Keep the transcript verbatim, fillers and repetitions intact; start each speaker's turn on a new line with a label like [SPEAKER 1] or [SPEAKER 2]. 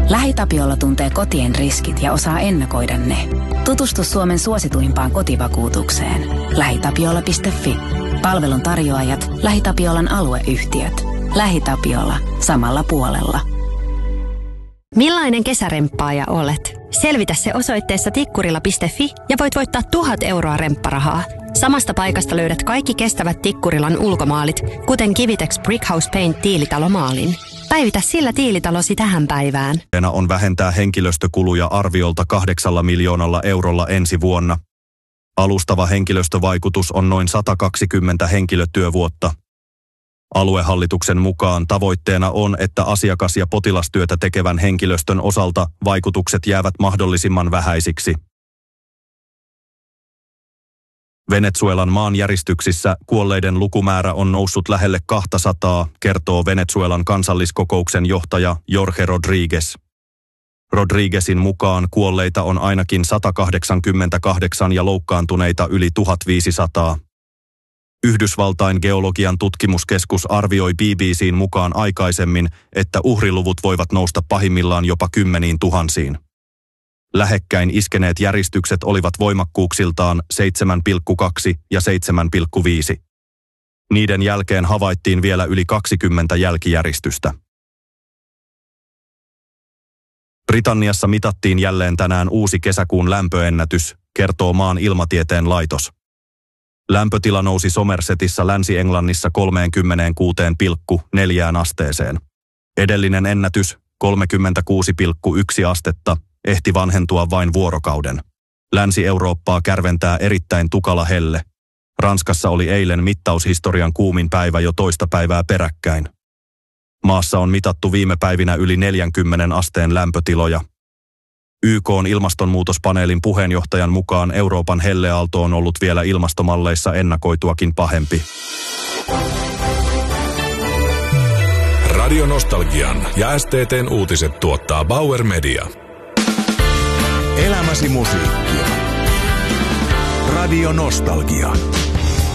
[SPEAKER 1] LähiTapiola tuntee kotien riskit ja osaa ennakoida ne. Tutustu Suomen suosituimpaan kotivakuutukseen. lähitapiola piste fi. Palvelun tarjoajat, LähiTapiolan alueyhtiöt. LähiTapiola. Samalla puolella.
[SPEAKER 2] Millainen kesäremppaaja olet? Selvitä se osoitteessa tikkurila piste fi ja voit voittaa tuhat euroa rempparahaa. Samasta paikasta löydät kaikki kestävät Tikkurilan ulkomaalit, kuten Kivitex Brickhouse Paint tiilitalomaalin. Päivitä sillä tiilitalosi tähän päivään.
[SPEAKER 3] On vähentää henkilöstökuluja arviolta kahdeksalla miljoonalla eurolla ensi vuonna. Alustava henkilöstövaikutus on noin sata kaksikymmentä henkilötyövuotta. Aluehallituksen mukaan tavoitteena on, että asiakas- ja potilastyötä tekevän henkilöstön osalta vaikutukset jäävät mahdollisimman vähäisiksi. Venezuelan maanjäristyksissä kuolleiden lukumäärä on noussut lähelle kaksisataa, kertoo Venezuelan kansalliskokouksen johtaja Jorge Rodríguez. Rodríguezin mukaan kuolleita on ainakin sata kahdeksankymmentäkahdeksan ja loukkaantuneita yli tuhatviisisataa. Yhdysvaltain geologian tutkimuskeskus arvioi B B C:n mukaan aikaisemmin, että uhriluvut voivat nousta pahimmillaan jopa kymmeniin tuhansiin. Lähekkäin iskeneet järistykset olivat voimakkuuksiltaan seitsemän pilkku kaksi ja seitsemän pilkku viisi. Niiden jälkeen havaittiin vielä yli kaksikymmentä jälkijäristystä. Britanniassa mitattiin jälleen tänään uusi kesäkuun lämpöennätys, kertoo maan ilmatieteen laitos. Lämpötila nousi Somersetissa Länsi-Englannissa kolmekymmentäkuusi pilkku neljä asteeseen. Edellinen ennätys, kolmekymmentäkuusi pilkku yksi astetta, ehti vanhentua vain vuorokauden. Länsi-Eurooppaa kärventää erittäin tukala helle. Ranskassa oli eilen mittaushistorian kuumin päivä jo toista päivää peräkkäin. Maassa on mitattu viime päivinä yli neljänkymmenen asteen lämpötiloja. Y K:n ilmastonmuutospaneelin puheenjohtajan mukaan Euroopan helleaalto on ollut vielä ilmastomalleissa ennakoituakin pahempi.
[SPEAKER 4] Radio Nostalgian ja S T T:n uutiset tuottaa Bauer Media.
[SPEAKER 5] Elämäsi musiikkia. Radio Nostalgia.